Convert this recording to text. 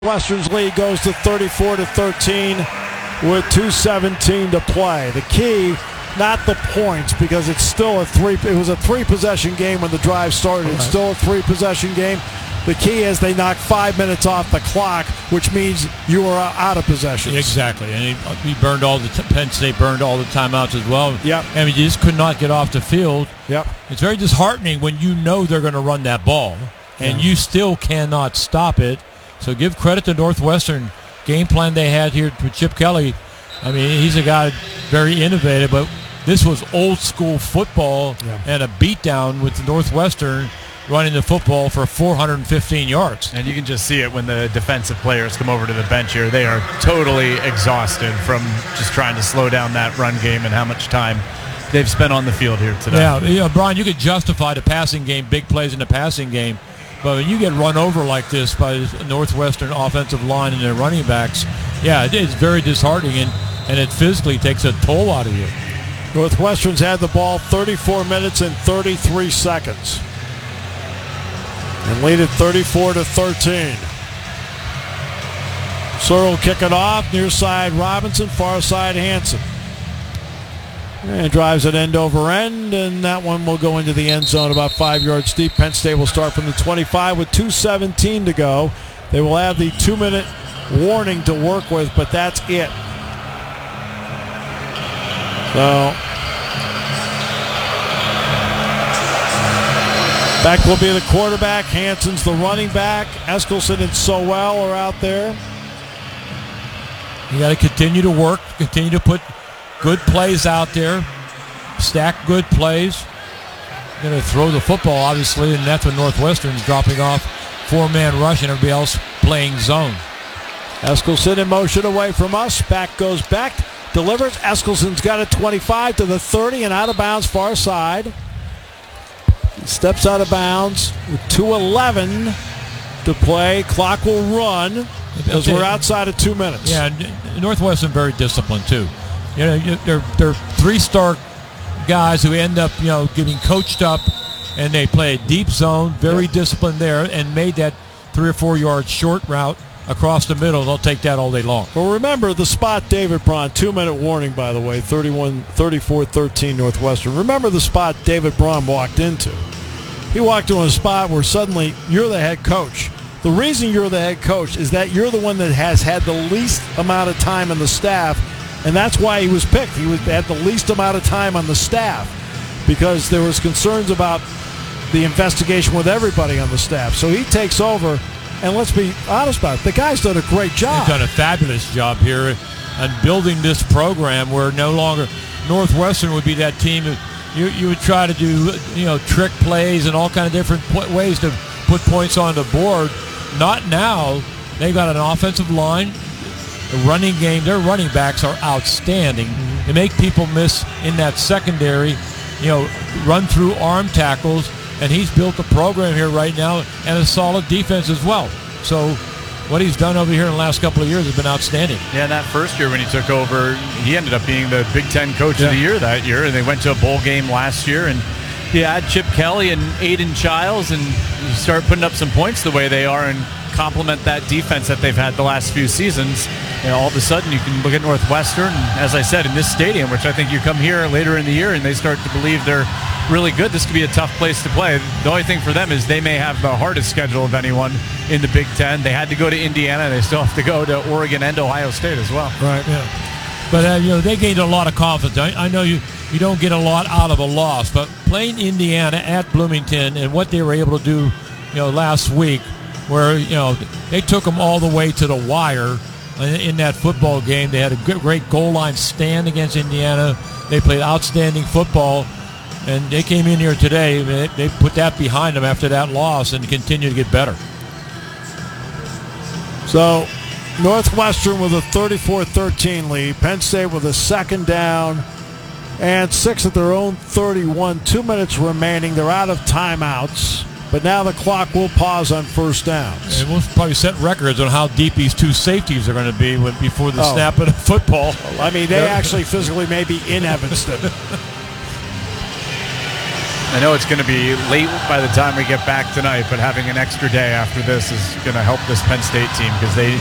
Western's lead goes to 34-13 with 2:17 to play. The key, not the points, because it's still it was a three-possession game when the drive started. It's still a three-possession game. The key is they knock 5 minutes off the clock, which means you are out of possessions. Exactly, and he burned all the Penn State burned all the timeouts as well. Yep. I mean, you just could not get off the field. Yep. It's very disheartening when you know they're going to run that ball, and you still cannot stop it. So give credit to Northwestern game plan they had here with Chip Kelly. I mean, he's a guy very innovative, but this was old school football and a beatdown with Northwestern running the football for 415 yards. And you can just see it when the defensive players come over to the bench here. They are totally exhausted from just trying to slow down that run game and how much time they've spent on the field here today. Yeah, Brian, you could justify the passing game, big plays in the passing game. But when you get run over like this by the Northwestern offensive line and their running backs, it is very disheartening, and it physically takes a toll out of you. Northwestern's had the ball 34 minutes and 33 seconds. And lead it 34-13. Searle kicking off, near side Robinson, far side Hanson. And drives it end over end, and that one will go into the end zone about 5 yards deep. Penn State will start from the 25 with 2:17 to go. They will have the 2-minute warning to work with, but that's it. So Beck will be the quarterback. Hanson's the running back. Eskelson and Sowell are out there. You got to continue to work, continue to put good plays out there, stack good plays. Going to throw the football, obviously, and that's when Northwestern's dropping off. Four-man rush and everybody else playing zone. Eskelson in motion away from us. Back goes Beck. Delivers. Eskelson's got it 25 to the 30 and out of bounds far side. He steps out of bounds with 2:11 to play. Clock will run because we're outside of 2 minutes. Yeah, Northwestern very disciplined, too. You know, they're three-star guys who end up, getting coached up, and they play a deep zone, very disciplined there, and made that 3 or 4 yard short route across the middle. They'll take that all day long. Well, remember the spot David Braun, 2-minute warning, by the way, 34-13 Northwestern. Remember the spot David Braun walked into. He walked into a spot where suddenly you're the head coach. The reason you're the head coach is that you're the one that has had the least amount of time on the staff. And that's why he was picked. He had the least amount of time on the staff because there was concerns about the investigation with everybody on the staff. So he takes over, and let's be honest about it, the guy's done a great job. He's done a fabulous job here on building this program where no longer Northwestern would be that team. You would try to do trick plays and all kind of different ways to put points on the board. Not now. They've got an offensive line. The running game, their running backs are outstanding. They make people miss in that secondary, run through arm tackles, and he's built a program here right now and a solid defense as well. So what he's done over here in the last couple of years has been outstanding. Yeah, that first year when he took over, he ended up being the Big Ten Coach of the Year that year, and they went to a bowl game last year. And you add Chip Kelly and Aiden Childs, and you start putting up some points the way they are and complement that defense that they've had the last few seasons. All of a sudden you can look at Northwestern, and as I said, in this stadium, which I think you come here later in the year and they start to believe they're really good, this could be a tough place to play. The only thing for them is they may have the hardest schedule of anyone in the Big Ten. They had to go to Indiana. They still have to go to Oregon and Ohio State as well. Right, yeah. But, they gained a lot of confidence. I know you don't get a lot out of a loss, but playing Indiana at Bloomington and what they were able to do, last week, where, they took them all the way to the wire in that football game. They had a great goal line stand against Indiana. They played outstanding football, and they came in here today. They put that behind them after that loss and continue to get better. So Northwestern with a 34-13 lead. Penn State with a second down and 6 at their own 31. 2 minutes remaining. They're out of timeouts. But now the clock will pause on first downs. And we'll probably set records on how deep these two safeties are going to be before the snap of the football. I mean, they actually physically may be in Evanston. I know it's going to be late by the time we get back tonight, but having an extra day after this is going to help this Penn State team because they